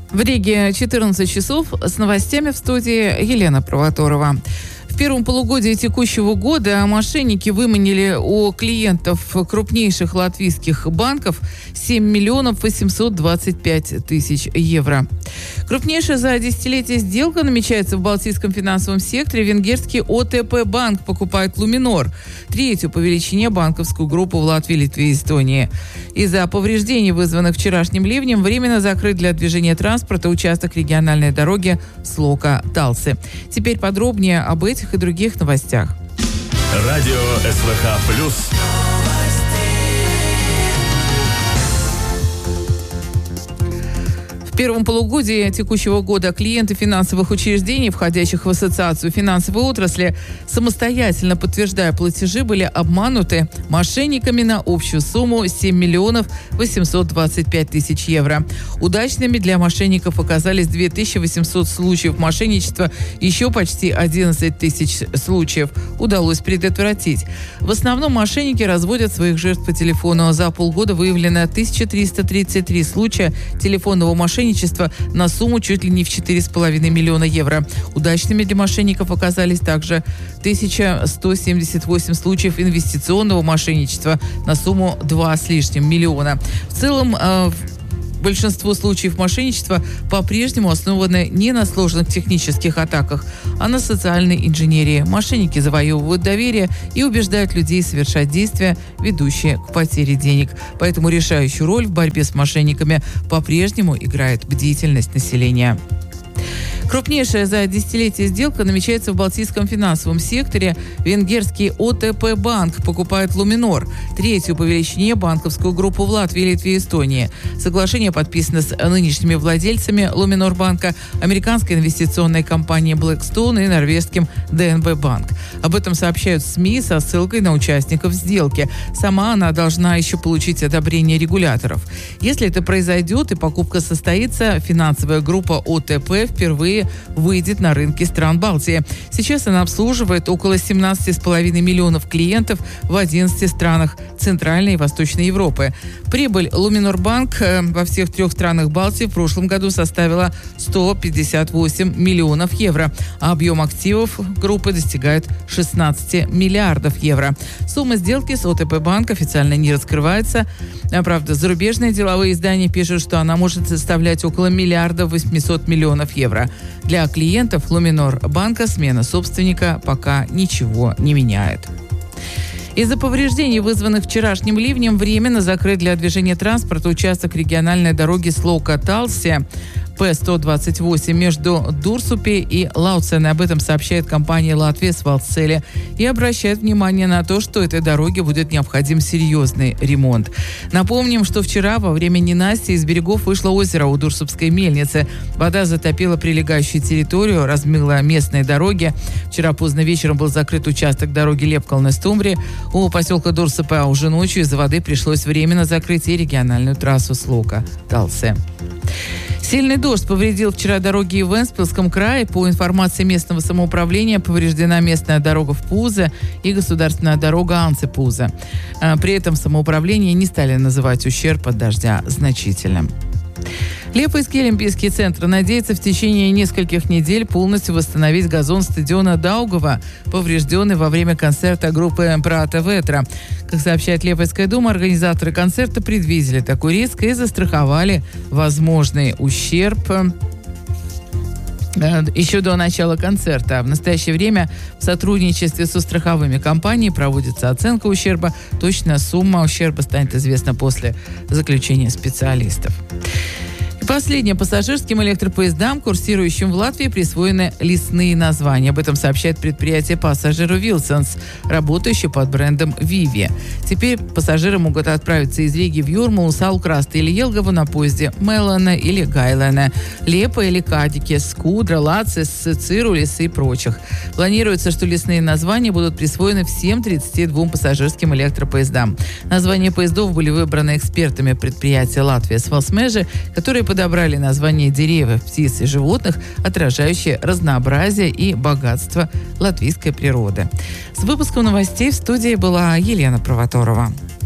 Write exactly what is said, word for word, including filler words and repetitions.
В Риге четырнадцать часов. С новостями в студии Елена Провоторова. В первом полугодии текущего года мошенники выманили у клиентов крупнейших латвийских банков семь миллионов восемьсот двадцать пять тысяч евро. Крупнейшая за десятилетие сделка намечается в Балтийском финансовом секторе. Венгерский О Т П банк покупает Luminor, третью по величине банковскую группу в Латвии, Литве и Эстонии. Из-за повреждений, вызванных вчерашним ливнем, временно закрыт для движения транспорта участок региональной дороги Слока-Талсы. Теперь подробнее об этих и других новостях. Радио С В Х плюс. В первом полугодии текущего года клиенты финансовых учреждений, входящих в Ассоциацию финансовой отрасли, самостоятельно подтверждая платежи, были обмануты мошенниками на общую сумму семь миллионов восемьсот двадцать пять тысяч евро. Удачными для мошенников оказались две тысячи восемьсот случаев мошенничества, еще почти одиннадцать тысяч случаев удалось предотвратить. В основном мошенники разводят своих жертв по телефону. За полгода выявлено тысяча триста тридцать три случая телефонного мошенничества на сумму чуть ли не в четыре с половиной миллиона евро. Удачными для мошенников оказались также тысяча сто семьдесят восемь случаев инвестиционного мошенничества на сумму два с лишним миллиона. В целом, э, большинство случаев мошенничества по-прежнему основаны не на сложных технических атаках, а на социальной инженерии. Мошенники завоевывают доверие и убеждают людей совершать действия, ведущие к потере денег. Поэтому решающую роль в борьбе с мошенниками по-прежнему играет бдительность населения. Крупнейшая за десятилетие сделка намечается в Балтийском финансовом секторе. Венгерский О Т П банк покупает Luminor, третью по величине банковскую группу в Латвии, Литве и Эстонии. Соглашение подписано с нынешними владельцами Luminor банка, американской инвестиционной компанией Blackstone и норвежским Д Н Б банк. Об этом сообщают СМИ со ссылкой на участников сделки. Сама она должна еще получить одобрение регуляторов. Если это произойдет и покупка состоится, финансовая группа О Т П впервые выйдет на рынки стран Балтии. Сейчас она обслуживает около семнадцать с половиной миллионов клиентов в одиннадцати странах Центральной и Восточной Европы. Прибыль Luminor банк во всех трех странах Балтии в прошлом году составила сто пятьдесят восемь миллионов евро, а объем активов группы достигает шестнадцать миллиардов евро. Сумма сделки с О Т П банк официально не раскрывается. Правда, зарубежные деловые издания пишут, что она может составлять около миллиарда восемьсот миллионов евро. Для клиентов Luminor банка смена собственника пока ничего не меняет. Из-за повреждений, вызванных вчерашним ливнем, временно закрыт для движения транспорта участок региональной дороги Слока-Талсе П сто двадцать восемь между Дурсупи и Лауцене. Об этом сообщает компания «Латвия Свалцеле» и обращает внимание на то, что этой дороге будет необходим серьезный ремонт. Напомним, что вчера во время ненастья из берегов вышло озеро у Дурсупской мельницы. Вода затопила прилегающую территорию, размыла местные дороги. Вчера поздно вечером был закрыт участок дороги Лепкалне-Стумбри у поселка Дурсупе, а уже ночью из-за воды пришлось временно закрыть и региональную трассу Слока-Талсе. Сильный дождь повредил вчера дороги в Вентспилском крае. По информации местного самоуправления, повреждена местная дорога в Пузе и государственная дорога Анце-Пузе. При этом самоуправление не стали называть ущерб от дождя значительным. Лепойский олимпийский центр надеется в течение нескольких недель полностью восстановить газон стадиона Даугава, поврежденный во время концерта группы «Прата Ветра». Как сообщает Лепойская дума, организаторы концерта предвидели такой риск и застраховали возможный ущерб еще до начала концерта. В настоящее время в сотрудничестве со страховыми компаниями проводится оценка ущерба. Точная сумма ущерба станет известна после заключения специалистов. Последним пассажирским электропоездам, курсирующим в Латвии, присвоены лесные названия. Об этом сообщает предприятие «Пассажиру Вилсонс», работающее под брендом «Виви». Теперь пассажиры могут отправиться из Риги в Юрмалу, Салкраст или Елгову на поезде Мелана или Гайлена, Лепа или Кадики, Скудра, Лацис, Цирулис и прочих. Планируется, что лесные названия будут присвоены всем тридцати двум пассажирским электропоездам. Названия поездов были выбраны экспертами предприятия «Латвия Свалсмежи», которые подобрали названия деревьев, птиц и животных, отражающие разнообразие и богатство латвийской природы. С выпуском новостей в студии была Елена Провоторова.